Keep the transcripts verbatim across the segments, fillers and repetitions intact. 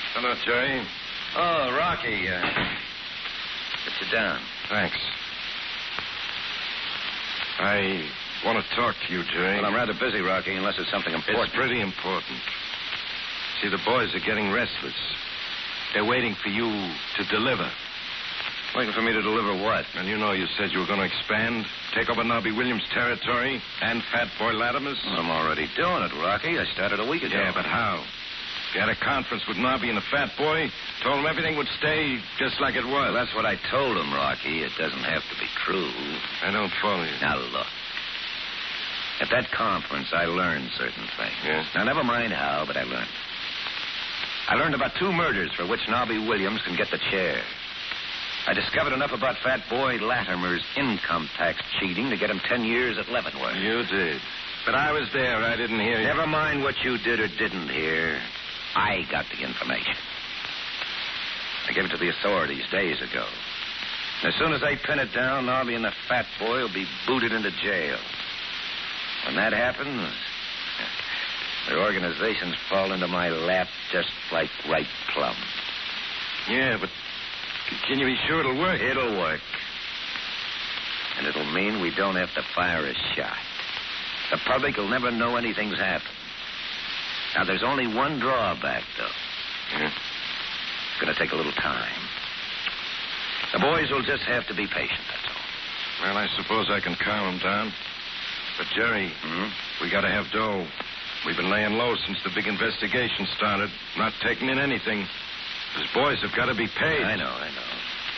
Hello, Jerry. Oh, Rocky. Uh, sit you down. Thanks. I want to talk to you, Jerry. Well, I'm rather busy, Rocky, unless it's something important. It's pretty important. See, the boys are getting restless. They're waiting for you to deliver. Waiting for me to deliver what? And you know you said you were going to expand, take over Nobby Williams' territory and Fat Boy Latimer's. Well, I'm already doing it, Rocky. I started a week ago. Yeah, but how? You had a conference with Nobby and the Fat Boy, told him everything would stay just like it was. Well, that's what I told him, Rocky. It doesn't have to be true. I don't follow you. Now, look. At that conference, I learned certain things. Yes? Now, never mind how, but I learned. I learned about two murders for which Nobby Williams can get the chair. I discovered enough about Fat Boy Latimer's income tax cheating to get him ten years at Leavenworth. You did. But I was there. I didn't hear you. Never mind what you did or didn't hear. I got the information. I gave it to the authorities days ago. As soon as they pin it down, Nobby and the Fat Boy will be booted into jail. When that happens, their organizations fall into my lap just like ripe plums. Yeah, but can you be sure it'll work? It'll work. And it'll mean we don't have to fire a shot. The public will never know anything's happened. Now, there's only one drawback, though. Yeah? It's going to take a little time. The boys will just have to be patient, that's all. Well, I suppose I can calm them down. But, Jerry, Hmm? we got to have dough. We've been laying low since the big investigation started, not taking in anything. Those boys have got to be paid. I know, I know.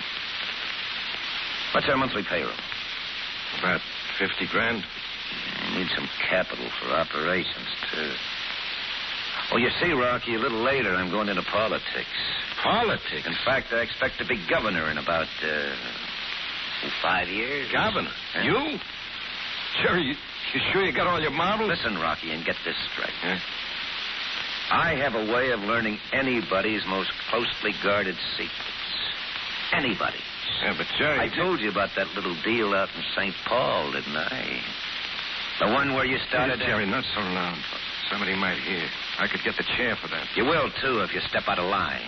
What's our monthly payroll? About fifty grand. I need some capital for operations, too. Oh, you see, Rocky, a little later I'm going into politics. Politics? In fact, I expect to be governor in about, uh, five years. Governor? Huh? You? Jerry, you, you sure you got all your marbles? Listen, Rocky, and get this straight. Yeah? I have a way of learning anybody's most closely guarded secrets. Anybody's. Yeah, but Jerry... I told you about that little deal out in Saint Paul, didn't I? The one where you started... Yeah, Jerry, not so loud. Somebody might hear. I could get the chair for that. You will, too, if you step out of line.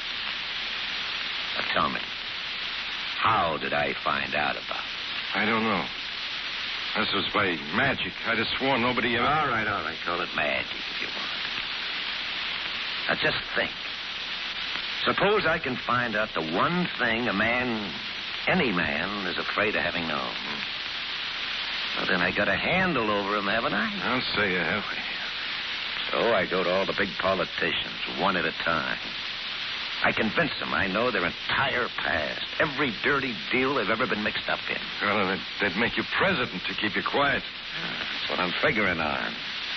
Now, tell me, how did I find out about it? I don't know. This was by magic. I'd have sworn nobody ever... All right, all right. Call it magic if you want. Now, just think. Suppose I can find out the one thing a man, any man, is afraid of having known. Well, then I got a handle over him, haven't I? I'll say you have. So I go to all the big politicians, one at a time. I convince them I know their entire past, every dirty deal they've ever been mixed up in. Well, they'd, they'd make you president to keep you quiet. That's what I'm figuring on.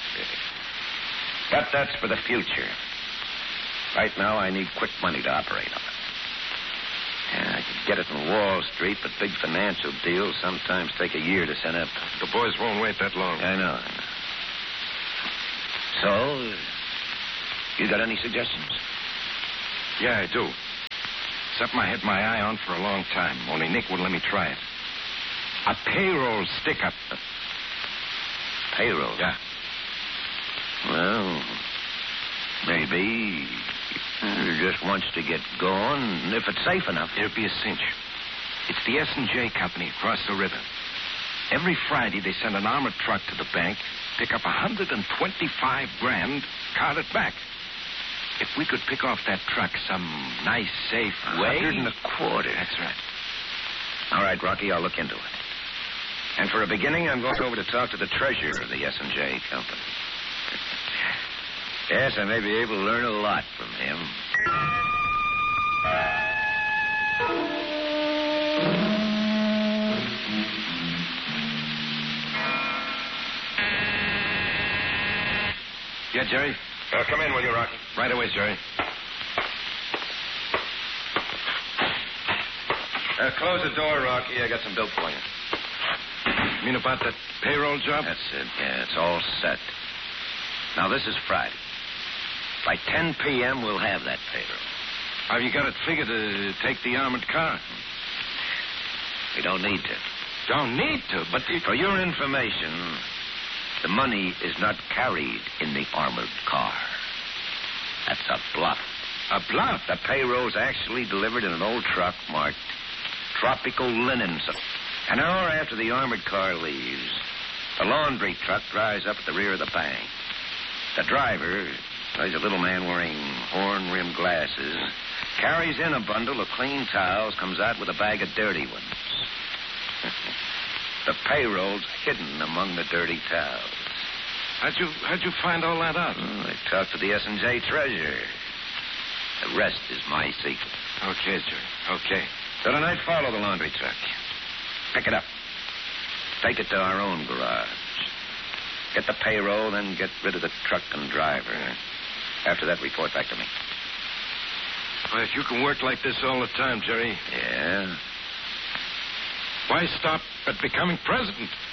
But that's for the future. Right now, I need quick money to operate on it. Yeah, I could get it in Wall Street, but big financial deals sometimes take a year to set up. The boys won't wait that long. I know, I know. So, you got any suggestions? Yeah, I do. Something I had my eye on for a long time, only Nick wouldn't let me try it. A payroll stick-up. Payroll? Yeah. Well, maybe he just wants to get going, if it's safe enough. It'd be a cinch. It's the S and J Company across the river. Every Friday, they send an armored truck to the bank, pick up one hundred twenty-five grand, cart it back. If we could pick off that truck some nice, safe way... A hundred and a quarter. That's right. All right, Rocky, I'll look into it. And for a beginning, I'm going over to talk to the treasurer of the S and J Company. Yes, I may be able to learn a lot from him. Yeah, Jerry? Uh, come in, will you, Rocky? Right away, Jerry. Uh, close the door, Rocky. I got some dope for you. You mean about that payroll job? That's it. Yeah, it's all set. Now, this is Friday. By ten p.m., we'll have that payroll. Have you got it figured to take the armored car? We don't need to. Don't need to, but... You... For your information, the money is not carried in the armored car. That's a bluff. A bluff? The payroll's actually delivered in an old truck marked Tropical Linen. An hour after the armored car leaves, the laundry truck drives up at the rear of the bank. The driver, he's a little man wearing horn-rimmed glasses, carries in a bundle of clean towels, comes out with a bag of dirty ones. The payroll's hidden among the dirty towels. How'd you, how'd you find all that out? Well, I talked to the S and J treasurer. The rest is my secret. Okay, Jerry. Okay. So tonight, follow the laundry truck. Pick it up. Take it to our own garage. Get the payroll, then get rid of the truck and driver. After that, report back to me. Well, if you can work like this all the time, Jerry. Yeah? Why stop at becoming president?